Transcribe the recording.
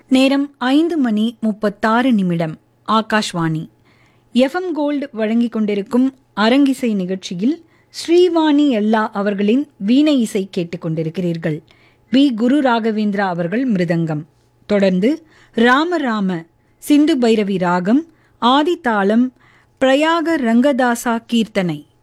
நேரம் 5:36. Akashvani FM gold வழங்கிக் கொண்டிருக்கும் அரங்கிசை நிகழ்ச்சியில் ஸ்ரீவாணி எல்லா அவர்களின் வீணை இசை கேட்டுக்கொண்டிருக்கிறீர்கள். வி குரு ராகவேந்திரா அவர்கள் மிருதங்கம். தொடர்ந்து ராம ராம சிந்து பைரவி ராகம் ஆதி தாளம் பிரயாக ரங்கதாசா கீர்த்தனை.